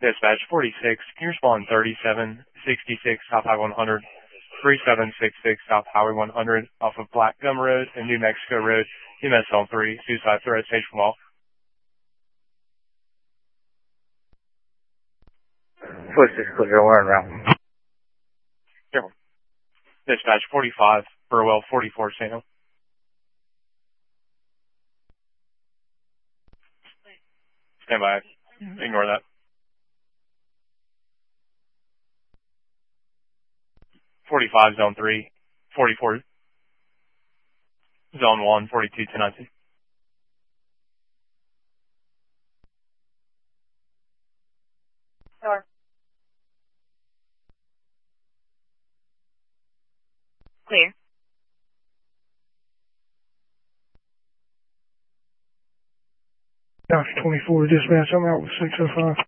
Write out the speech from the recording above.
Dispatch 46, can you respond 3766 South Highway 100, 3766 South Highway 100 off of Black Gum Road and New Mexico Road, EMS Zone 3, suicide threat, stage from all. Clear, we're around. Careful. Dispatch 45, Burwell 44, Salem. Stand by. Ignore that. 45, Zone 3, 44, Zone 1, 42, 1019. Door. Clear. Dr. 24 dispatch, I'm out with 605.